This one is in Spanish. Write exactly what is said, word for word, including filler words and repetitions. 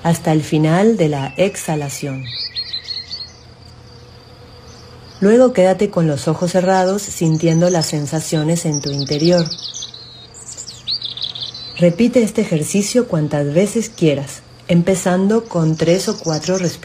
hasta el final de la exhalación. Luego quédate con los ojos cerrados sintiendo las sensaciones en tu interior. Repite este ejercicio cuantas veces quieras, empezando con tres o cuatro respiraciones.